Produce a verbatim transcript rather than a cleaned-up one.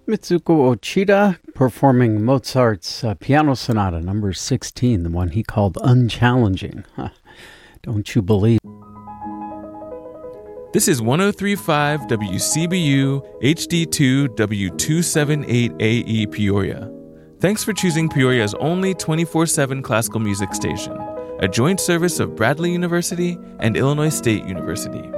Mitsuko Ochida performing Mozart's uh, Piano Sonata number sixteen, the one he called Unchallenging. Huh. Don't you believe? This is one oh three point five W C B U H D two W two seventy-eight A E Peoria. Thanks for choosing Peoria's only twenty-four seven classical music station, a joint service of Bradley University and Illinois State University.